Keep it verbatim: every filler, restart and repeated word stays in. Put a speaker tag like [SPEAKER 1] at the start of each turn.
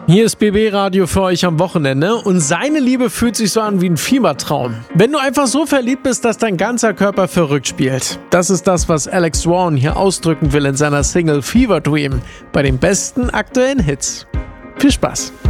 [SPEAKER 1] Hier ist B B Radio für euch am Wochenende und seine Liebe fühlt sich so an wie ein Fiebertraum. Wenn du einfach so verliebt bist, dass dein ganzer Körper verrückt spielt. Das ist das, was Alex Swan hier ausdrücken will in seiner Single Fever Dream bei den besten aktuellen Hits. Viel Spaß!